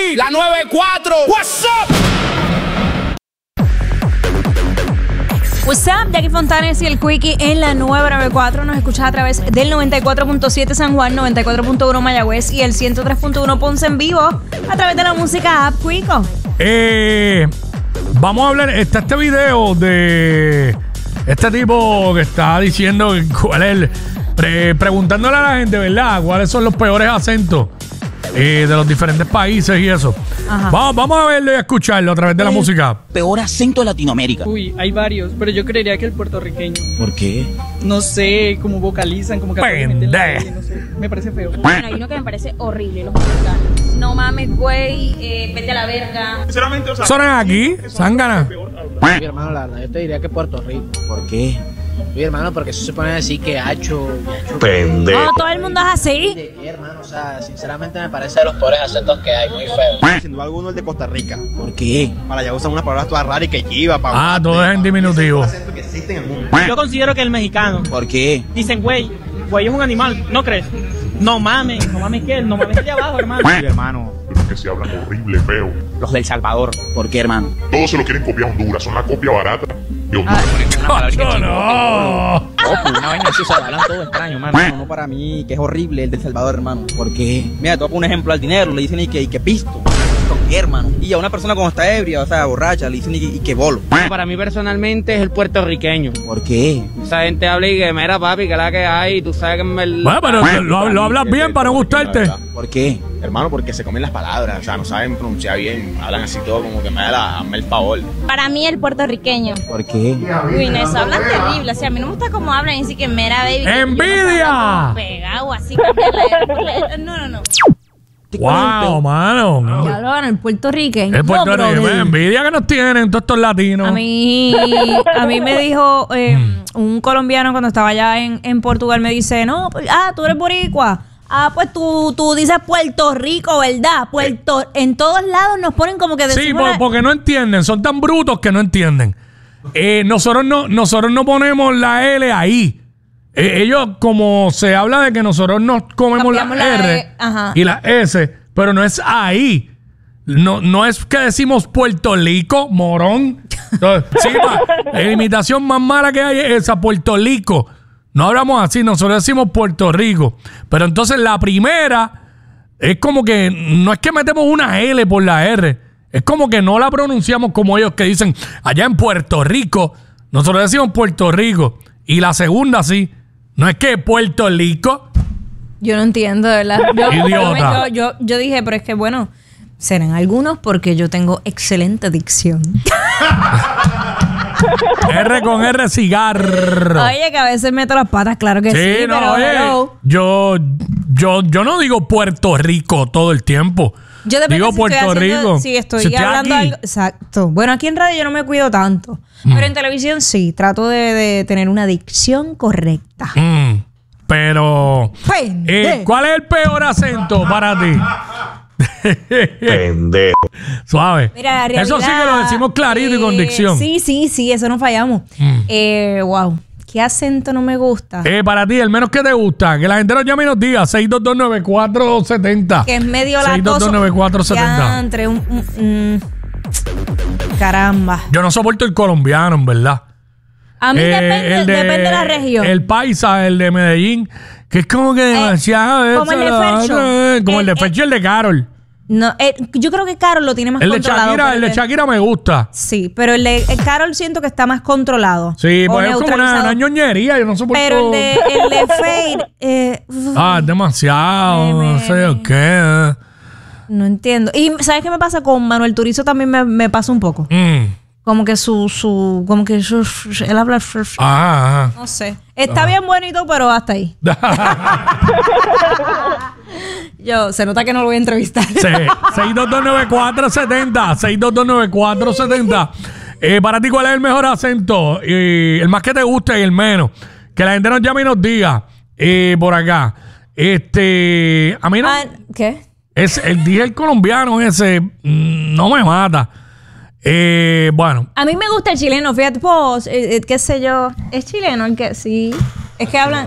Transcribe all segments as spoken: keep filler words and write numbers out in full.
aquí, la noventa y cuatro. What's up? What's up, Jackie Fontanes y el Quickie en la nueva noventa y cuatro. Nos escuchas a través del noventa y cuatro punto siete San Juan, noventa y cuatro punto uno Mayagüez y el ciento tres punto uno Ponce en vivo a través de la música app Quico. Eh, vamos a hablar, está este video de este tipo que está diciendo cuál es el, pre, preguntándole a la gente, ¿verdad? ¿Cuáles son los peores acentos eh, de los diferentes países y eso? Vamos, vamos a verlo y a escucharlo a través de la música. Peor acento de Latinoamérica. Uy, hay varios, pero yo creería que el puertorriqueño. ¿Por qué? No sé, cómo vocalizan, como que Pendejo. no sé, me parece feo. Bueno, hay uno que me parece horrible, los mexicanos. No mames, güey, eh, vete a la verga. Sinceramente, o sea, ¿Son aquí? ¿Zángana? Mi hermano, la verdad, yo te diría que Puerto Rico. ¿Por qué? Mi hermano, porque eso se pone a decir que hacho, hacho. Pendejo. No, todo el mundo es así. Mi hermano, o sea, sinceramente me parece de los peores acentos que hay, muy feo. sin duda alguno el de Costa Rica. ¿Por qué? Para allá usan unas palabras todas raras y que lleva para. Ah, todo es en diminutivo. Acento que existe en el mundo. Yo considero que el mexicano. ¿Por qué? Dicen, güey, güey es un animal, ¿no crees? No mames, no mames qué, no mames allá abajo, hermano. Mi hermano. Que se hablan horrible, feo. Los del Salvador. ¿Por qué, hermano? Todos se lo quieren copiar a Honduras, son la copia barata de Honduras. ¡Coño, no! Una vaina así, se hablan todo extraño, mano. Uno para mí que es horrible el del Salvador, hermano. ¿Por qué? Mira, te voy a poner un ejemplo al dinero, le dicen y que, y que pisto. ¿Por qué, hermano? Y a una persona cuando está ebria, o sea, borracha, le dicen y, y que bolo. Para mí personalmente es el puertorriqueño. ¿Por qué? Esa gente habla y que mira, papi, que la que hay, tú sabes que me... Bueno, pero lo, lo hablas bien para no gustarte. ¿Por qué? Hermano, porque se comen las palabras, o sea, no saben pronunciar bien, hablan así todo como que me da la, hazme el favor. Para mí el puertorriqueño. ¿Por qué? Uy, no, eso hablan terrible. O sea, a mí no me gusta cómo hablan, ni siquiera mera baby. ¡Envidia! Pegado así, cambiarle. No, no, no. ¡Wow, mano! Ya lo van el puertorriqueño. Es Puerto No, Rico. brother. Envidia que nos tienen todos estos latinos. A mí, a mí me dijo eh, un colombiano cuando estaba allá en, en Portugal, me dice, no, pues, ah, tú eres boricua. Ah, pues tú, tú dices Puerto Rico, ¿verdad? Puerto, en todos lados nos ponen como que Sí, decimos por- la- porque no entienden. Son tan brutos que no entienden. Eh, nosotros no nosotros no ponemos la L ahí. Eh, ellos, como se habla de que nosotros nos comemos la Cambiamos la R E, ajá. y la S, pero no es ahí. No, no es que decimos Puerto Rico, morón. Entonces, sí, ma, la imitación más mala que hay es esa, Puerto Rico. No hablamos así, nosotros decimos Puerto Rico. Pero entonces la primera es como que no es que metemos una L por la R. Es como que no la pronunciamos como ellos que dicen allá en Puerto Rico. Nosotros decimos Puerto Rico. Y la segunda sí. No es que Puerto Rico. Yo no entiendo, de verdad. Yo, Idiota. Yo, yo, yo dije, pero es que bueno, serán algunos porque yo tengo excelente dicción. R con R cigarro. Oye, que a veces meto las patas, claro que sí, Sí, no, pero oye, hello. yo, yo, yo no digo Puerto Rico todo el tiempo. Yo depende digo si Puerto estoy haciendo- Rico. Si estoy Si estoy hablando aquí. algo. Exacto. Bueno, aquí en radio yo no me cuido tanto. Mm. Pero en televisión sí. Trato de, de tener una dicción correcta. Mm, pero, Pendejo. eh, ¿cuál es el peor acento para ti? Pendejo. Suave. Mira, la Eso sí que lo realidad, decimos clarito y con eh, dicción. Sí, sí, sí. Eso no fallamos. Mm. Eh, wow. ¿Qué acento no me gusta? Eh, para ti, el menos que te gusta. Que la gente nos llame y nos diga seis dos dos nueve cuatro siete cero. Que es medio seis dos dos latoso. nueve cuatro siete cero. Ya, entre un... un- mm. Caramba. Yo no soporto el colombiano, en verdad. A mí Eh, depende, el depende de la región. El paisa, el de Medellín, que es como que demasiado. Eh, como el de eso, lo Fercho. otro, Como el, El- de Fercho y el de Carol. No, eh, yo creo que Carol lo tiene más El de controlado. Shakira, pero el de Shakira me gusta. Sí, pero el de el Carol siento que está más controlado. Sí, o pues es como una, neutralizado. una ñoñería, yo no soporto. Pero el de, el de Fade, eh, uf, Ah, es demasiado, Me- no me- sé me- qué. no entiendo. Y ¿sabes qué me pasa con Manuel Turizo? También me, me pasa un poco. Mm. Como que su, su, como que su, él habla, Ajá, ajá. no sé. Está bien bonito, pero hasta ahí. Yo, se nota que no lo voy a entrevistar. Sí, seis dos dos nueve cuatro siete cero. seis dos dos nueve cuatro siete cero. Eh, para ti, ¿cuál es el mejor acento? Y el más que te guste y el menos. Que la gente nos llame y nos diga eh, por acá. Este, a mí no. Ah, ¿qué? Es el dije el colombiano ese mm, no me mata. Eh, bueno, A mí me gusta el chileno, fíjate, pues, eh, eh, qué sé yo. Es chileno el que sí. Es que hablan.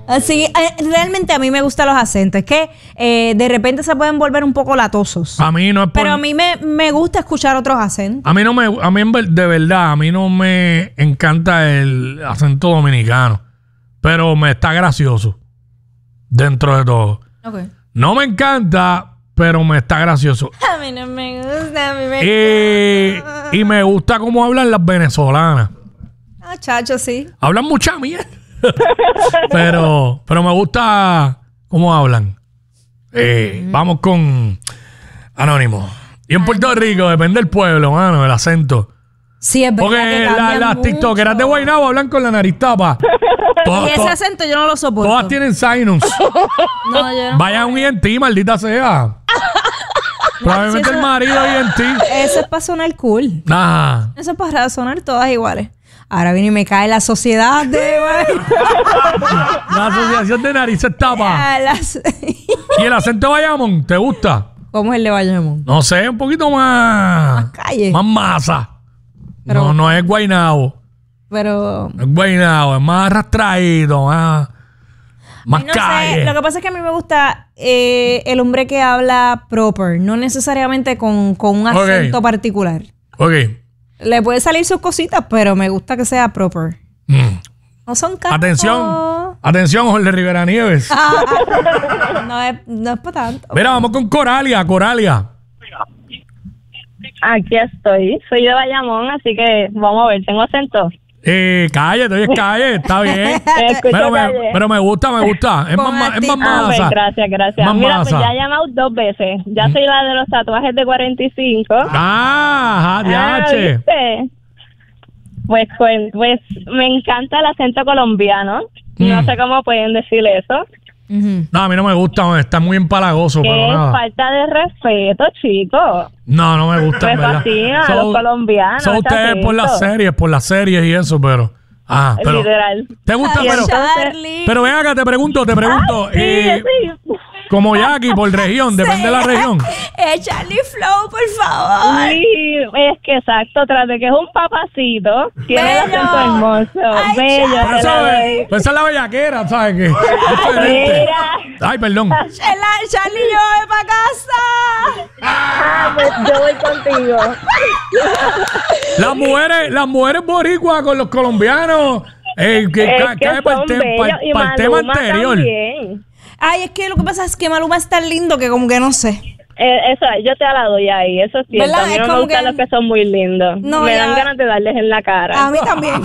Así, eh, realmente a mí me gustan los acentos. Es que eh, de repente se pueden volver un poco latosos. A mí no es por... Pero a mí me, me gusta escuchar otros acentos. A mí no me... A mí en ver- de verdad, a mí no me encanta el acento dominicano. Pero me está gracioso. Dentro de todo. Okay. No me encanta, pero me está gracioso. A mí no me gusta, a mí me Y, y me gusta cómo hablan las venezolanas. Ah, chacho, sí. Hablan mucha mierda. pero, pero me gusta cómo hablan. Eh, Vamos con Anónimo. Y en Puerto Rico, depende del pueblo, mano, el acento. Sí, es verdad que Porque la- cambian las mucho. tiktokeras de Guaynabo hablan con la nariz tapa. Todas, Y ese todas- acento yo no lo soporto. todas tienen sinus. No, yo no. Vaya a un E N T, maldita sea. Probablemente Sí, el eso- marido de E N T. Eso es para sonar cool. Ajá. Eso es para sonar todas iguales. Ahora viene y me cae la sociedad de... La asociación de narices tapa. Ah, las- ¿Y el acento de Bayamón? ¿Te gusta? ¿Cómo es el de Bayamón? No sé, un poquito más. Más calle. Más masa. Pero- no, no es Guaynabo. Pero... No es Guaynabo, es más arrastradito, más. Más no calle. sé, lo que pasa es que a mí me gusta eh, el hombre que habla proper, no necesariamente con, con un Ok. acento particular. Ok. Le puede salir sus cositas, pero me gusta que sea proper. Mm. No son caros. Atención. Atención, Jorge Rivera Nieves. Ah, no es, no es para tanto. Mira, vamos con Coralia, Coralia. Aquí estoy. Soy de Bayamón, así que vamos a ver, tengo acento. Eh, calle, tú es calle, está bien. Escucho pero, me, calle. pero me gusta, me gusta. Es más, ma- es más Ah, pues, masa. gracias, gracias. Más Mira, pues masa. ya he llamado dos veces. Ya soy la de los tatuajes de cuarenta y cinco. Ah, ajá, diache. ¿viste? Pues, pues, pues me encanta el acento colombiano. No Mm. sé cómo pueden decir eso. No, a mí no me gusta, está muy empalagoso, Que pero es nada. falta de respeto, chicos. No, no me gusta, en Me verdad. fascina, Son- los colombianos. Son ese ustedes por las acento. series, por las series y eso, pero. Ah, pero. Literal. ¿Te gusta? Ay, pero. entonces- Pero ven acá, te pregunto, te pregunto. Sí, eh, sí. Como Jackie, por región, depende de la región. Eh, Charlie Flow, por favor. Sí, es que exacto, tras de que es un papacito, tiene el Bello. acento hermoso, Ay, bello, Pero te eso la es- doy. pues esa es la bellaquera, ¿sabes qué? Diferente. Mira. Ay, perdón. Chela- Charlie, yo voy para casa. Ah, pues yo voy contigo. Las mujeres, las mujeres boricuas con los colombianos. Eh, que Es ca- que cae para el, son te- bellos, pa- y pa' el tema Maluma anterior. también. Ay, es que lo que pasa es que Maluma es tan lindo que como que no sé. Eh, eso, yo te la doy ahí, eso es cierto. ¿Verdad? A mí Es no me como gustan que- los que son muy lindos. No, me ya- dan ganas de darles en la cara. A mí también.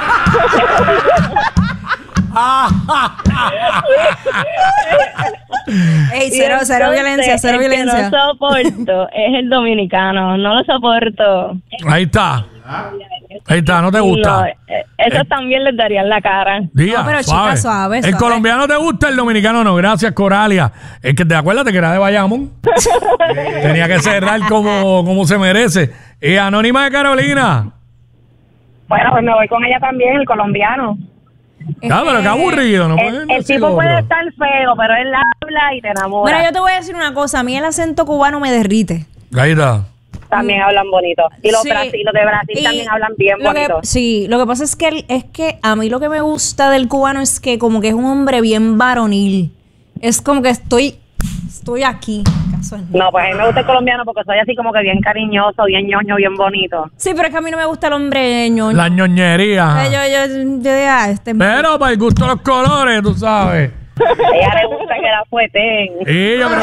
Ey, Y cero, cero entonces, violencia, cero el violencia. que no soporto es el dominicano, no lo soporto. Ahí está. Ahí está, no te gusta. No, eh, eso también les daría en la cara. Diga, No, pero chica, suave, El suave. colombiano te gusta, el dominicano no. Gracias, Coralia. Es que te acuerdas que era de Bayamón. Tenía que cerrar como, como se merece. Y Anónima de Carolina. Bueno, pues me voy con ella también, el colombiano. Ah, pero qué aburrido. No pueden El, el decir tipo puede otro. estar feo, pero él habla y te enamora. Mira, yo te voy a decir una cosa. A mí el acento cubano me derrite. Ahí está. También hablan bonito. Y los, Sí. Brasil, los de Brasil Y también hablan bien lo que- bonito. sí, lo que pasa es que, el- es que a mí lo que me gusta del cubano es que como que es un hombre bien varonil. Es como que estoy, estoy aquí. Caso es- No, pues a mí me gusta el colombiano porque soy así como que bien cariñoso, bien ñoño, bien bonito. Sí, pero es que a mí no me gusta el hombre ñoño. La ñoñería. Eh, Yo, yo, yo, yo digo, ah, este es- Pero para el gusto de los colores, tú sabes. A ella le gusta que la fueten. Y yo, pero...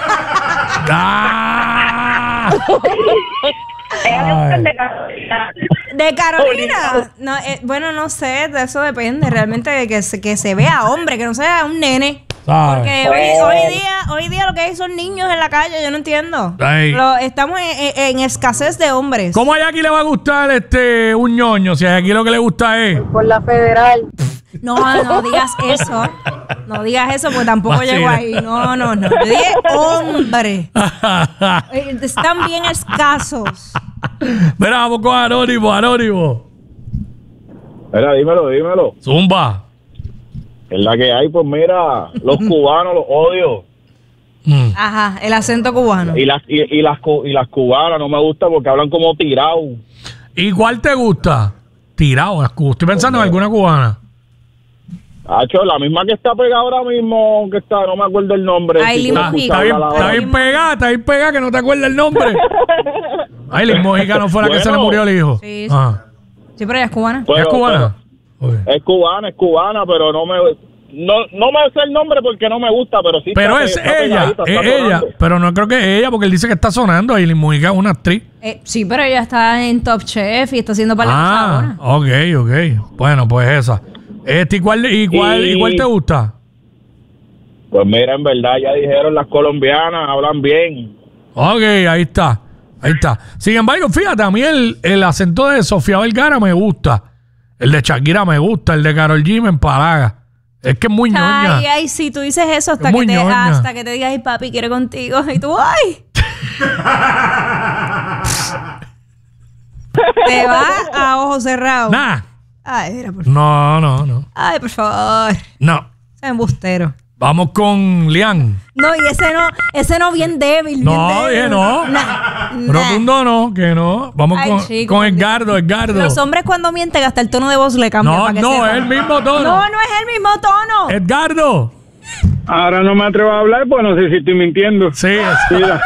¡Ah! A ella le gusta el de Carolina. De Carolina. No, eh, bueno, no sé, de eso depende. Realmente de que se, que se vea hombre, que no sea un nene. ¿Sabes? Porque hoy, hoy día hoy día lo que hay son niños en la calle, yo no entiendo. Ay. Lo- estamos en, en- en escasez de hombres. ¿Cómo a Jackie le va a gustar este un ñoño? Si a Jackie lo que le gusta es... Por la federal. No, no digas eso. No digas eso porque tampoco Vacila. llego ahí. No, no, no. Yo dije hombre. Eh, Están bien escasos. Mira, vamos con Anónimo, Anónimo. Mira, dímelo, dímelo. Zumba. Es la que hay, pues mira, los cubanos los odio. Mm. Ajá, el acento cubano. Y las y, y las cu- y las cubanas no me gustan porque hablan como tirado. ¿Y cuál te gusta? Tirado, las cu- estoy pensando en alguna cubana. Hacho, la misma que está pegada ahora mismo, que está, no me acuerdo el nombre. Aileen Si tú Mojica. la Está bien, escuchas, está la- bien pegada, está bien pegada, que no te acuerdas el nombre. Aileen Mojica no fue la que se le Bueno. murió el hijo. Sí, sí. Ah. Sí, pero ella es cubana. Pero- ¿Es cubana? Ok. Es cubana, es cubana, pero no me... No, no me sé el nombre porque no me gusta, pero sí Pero está, es está ella, pegadita, es está ella, sonando. pero no creo que es ella porque él dice que está sonando. Aileen Mojica es una actriz. Eh, sí, pero ella está en Top Chef y está haciendo para la Ah, ok, ok. Bueno, pues esa. Este, ¿y cuál, y cuál, y cuál te gusta? Pues mira, en verdad, ya dijeron las colombianas, hablan bien. Ok, ahí está. Ahí está. Sin embargo, fíjate, a mí el, el acento de Sofía Vergara me gusta. El de Shakira me gusta. El de Karol G me empalaga. Es que es muy ñoña. Ay, ay, si tú dices eso hasta Es que muy te ñoña. hasta que te diga, ay, papi, quiero contigo. Y tú, ay. Te vas a ojos cerrados. Nah. Ay, mira, por No, no, no. Ay, por favor. No. Ese embustero. Vamos con Lian. No, y ese no, ese no bien débil. No, bien débil. dije no. Nah, nah. Rotundo no, que no. Vamos Ay, con, chico, con Edgardo, Edgardo. Los hombres cuando mienten hasta el tono de voz le cambian. No, para que no, sepan. es el mismo tono. No, no es el mismo tono. Edgardo. Ahora no me atrevo a hablar, pues no sé si estoy mintiendo. Sí, Mira,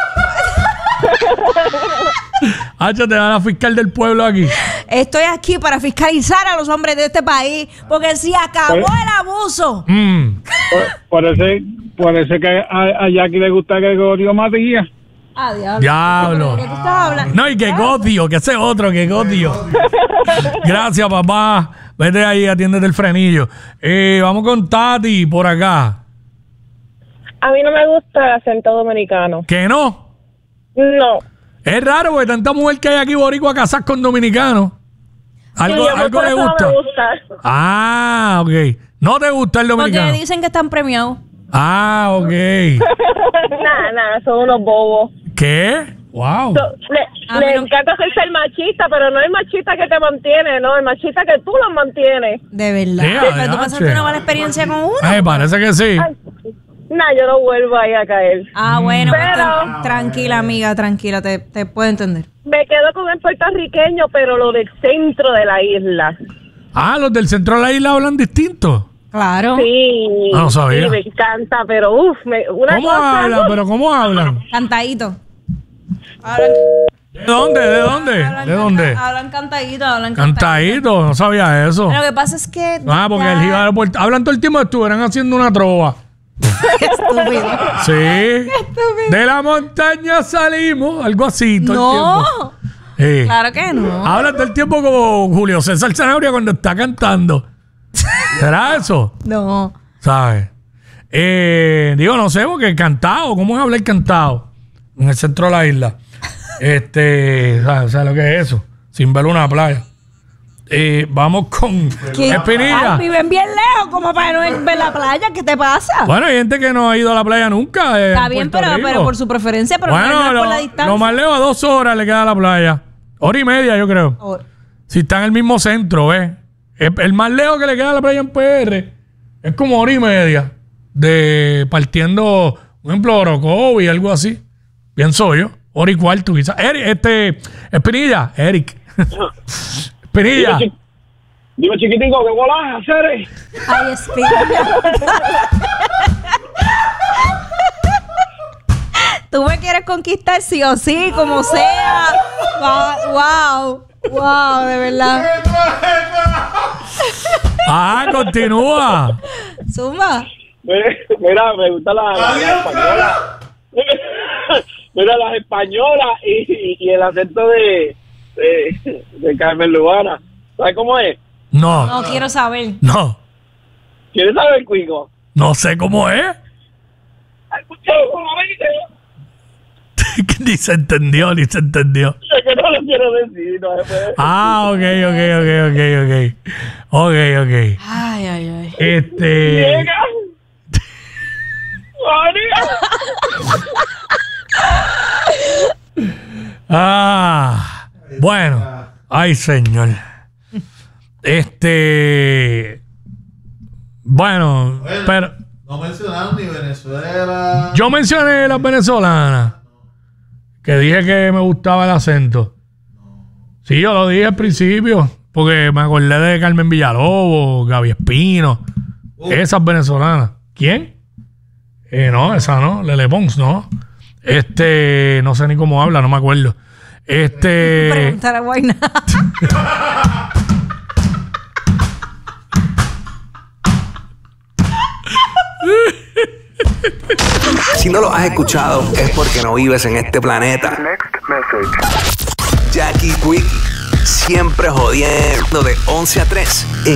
Hacho, te van a fiscal del pueblo aquí. Estoy aquí para fiscalizar a los hombres de este país, porque si acabó el abuso. Mm. parece, parece que a, a Jackie le gusta Gregorio Matías. Ah, diablo. Diablo. ¿De qué tú estás hablando? No, y que godio, que ese otro, que godio. Gracias, papá. Vete ahí, atiéndete el frenillo. Eh, vamos con Tati por acá. A mí no me gusta el acento dominicano. ¿Que no? No. Es raro porque tanta mujer que hay aquí boricua casar con dominicanos. Algo, Sí, a mí algo por le eso no gusta. me gusta. Ah, ok. ¿No te gusta el Porque dominicano? dicen que están premiados. Ah, ok. Nada, nada, son unos bobos. ¿Qué? Wow. So- le A le mí no- encanta hacerse el machista, pero no el machista que te mantiene, no, el machista que tú los mantienes. De verdad. Yeah, Pero tú yeah, pasaste che. una mala experiencia con uno. Ay, parece que sí. Nah, yo no vuelvo ahí a caer. Ah, bueno, pues, Pero- tra- tranquila, amiga, tranquila, te, te puedo entender. Me quedo con el puertorriqueño, pero lo del centro de la isla. Ah, los del centro de la isla hablan distinto. Claro. Sí. Ah, no sabía. Sí, me encanta, pero uff, una ¿Cómo cosa... hablan? ¿Pero cómo hablan? Cantadito. ¿De dónde? ¿De dónde? Hablan ¿De dónde? canta- Hablan cantadito, hablan cantadito. Cantadito, no sabía eso. Lo que pasa es que... Ah, porque el jíbaro por- hablan todo el tiempo, estuvieran haciendo una trova. Qué estúpido. Sí. De la montaña salimos, algo así todo el No. tiempo. Sí. Claro que no. Hablan todo el tiempo como Julio César Zanabria cuando está cantando. ¿Será eso? No. ¿Sabes? Eh, digo, no sé, porque cantado, ¿cómo es hablar cantado? En el centro de la isla. Este, ¿sabes, ¿sabes lo que es eso? Sin ver una playa. Eh, vamos con ¿Qué? Espinilla. Ay, viven bien lejos, como para no ir ver la playa. ¿Qué te pasa? Bueno, hay gente que no ha ido a la playa nunca. eh, Está en bien, Puerto pero, Rico. pero por su preferencia, pero bueno, no es lo, por la distancia. lo más lejos a dos horas le queda a la playa. Hora y media, yo creo. Oh, Si está en el mismo centro, ¿ves? El, el más lejos que le queda a la playa en P R es como hora y media. De partiendo, por ejemplo, Orocovi y algo así. Pienso yo. Hora y cuarto, quizás. Eric, este. Espinilla. Eric. Espinilla. Digo, chiquitico, ¿qué volás, hacer? Ay, espera. Tú me quieres conquistar sí o sí, como sea. Wow, wow, wow, de verdad. Ah, continúa. Zumba. Mira, me gusta la, la, la española. Mira, las españolas y, y, y el acento de, de, de Carmen Lubana. ¿Sabes cómo es? No. No quiero saber. No. ¿Quieres saber, Cuico? No sé cómo es. Ni se entendió, ni se entendió. Es que no lo quiero decir. No se puede. Ah, ok, ok, ok, ok, ok. Ok, ok. Ay, ay, ay. Este. Llega. Ah, bueno. Ay, señor. Este. Bueno, pero. No mencionaron ni Venezuela. Yo mencioné las venezolanas. Que dije que me gustaba el acento. Sí, yo lo dije al principio. Porque me acordé de Carmen Villalobos, Gaby Espino. Uh. Esas venezolanas. ¿Quién? Eh, no, esa no. Lele Pons, no. Este, no sé ni cómo habla, no me acuerdo. Este. Preguntar a Guayna. Si no lo has escuchado, es porque no vives en este planeta. Jackie Quickie, siempre jodiendo de once a tres en